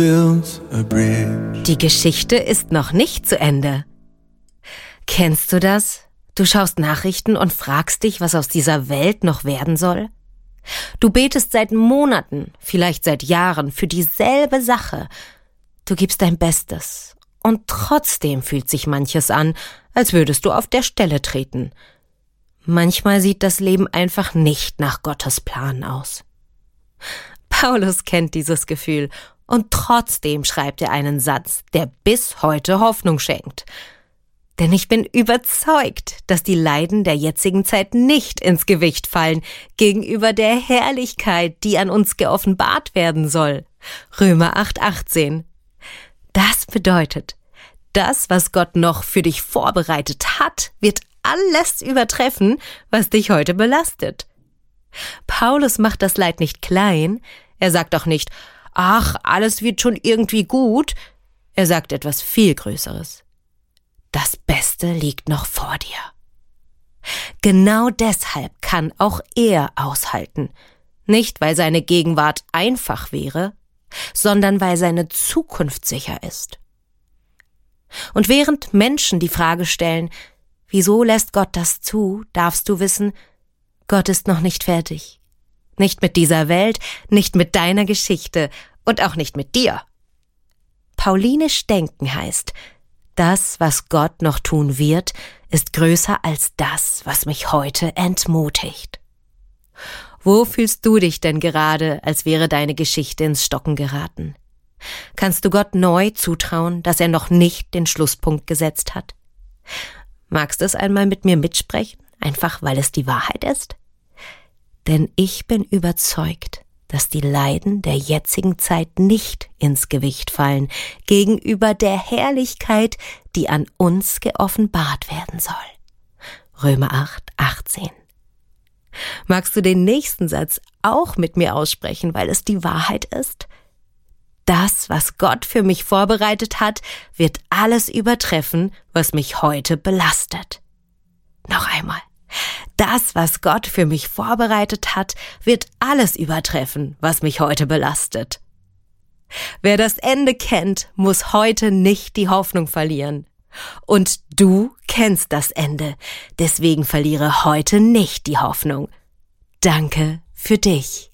Die Geschichte ist noch nicht zu Ende. Kennst du das? Du schaust Nachrichten und fragst dich, was aus dieser Welt noch werden soll? Du betest seit Monaten, vielleicht seit Jahren, für dieselbe Sache. Du gibst dein Bestes. Und trotzdem fühlt sich manches an, als würdest du auf der Stelle treten. Manchmal sieht das Leben einfach nicht nach Gottes Plan aus. Paulus kennt dieses Gefühl und trotzdem schreibt er einen Satz, der bis heute Hoffnung schenkt. Denn ich bin überzeugt, dass die Leiden der jetzigen Zeit nicht ins Gewicht fallen gegenüber der Herrlichkeit, die an uns geoffenbart werden soll. Römer 8,18. Das bedeutet, das, was Gott noch für dich vorbereitet hat, wird alles übertreffen, was dich heute belastet. Paulus macht das Leid nicht klein. Er sagt auch nicht, ach, alles wird schon irgendwie gut. Er sagt etwas viel Größeres. Das Beste liegt noch vor dir. Genau deshalb kann auch er aushalten. Nicht, weil seine Gegenwart einfach wäre, sondern weil seine Zukunft sicher ist. Und während Menschen die Frage stellen, wieso lässt Gott das zu, darfst du wissen, Gott ist noch nicht fertig. Nicht mit dieser Welt, nicht mit deiner Geschichte und auch nicht mit dir. Paulinisch denken heißt, das, was Gott noch tun wird, ist größer als das, was mich heute entmutigt. Wo fühlst du dich denn gerade, als wäre deine Geschichte ins Stocken geraten? Kannst du Gott neu zutrauen, dass er noch nicht den Schlusspunkt gesetzt hat? Magst du es einmal mit mir mitsprechen, einfach weil es die Wahrheit ist? Denn ich bin überzeugt, dass die Leiden der jetzigen Zeit nicht ins Gewicht fallen gegenüber der Herrlichkeit, die an uns geoffenbart werden soll. Römer 8,18. Magst du den nächsten Satz auch mit mir aussprechen, weil es die Wahrheit ist? Das, was Gott für mich vorbereitet hat, wird alles übertreffen, was mich heute belastet. Noch einmal. Das, was Gott für mich vorbereitet hat, wird alles übertreffen, was mich heute belastet. Wer das Ende kennt, muss heute nicht die Hoffnung verlieren. Und du kennst das Ende, deswegen verliere heute nicht die Hoffnung. Danke für dich.